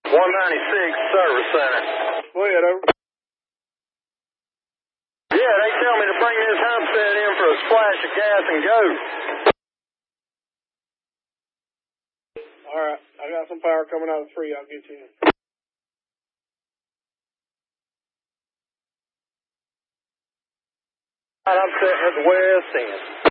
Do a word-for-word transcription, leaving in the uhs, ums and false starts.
one ninety-six Service Center. Go ahead, over. Yeah, they tell me to bring this hump set in for a splash of gas and go. All right, I got some power coming out of three. I'll get you in. I'm sitting at the west end.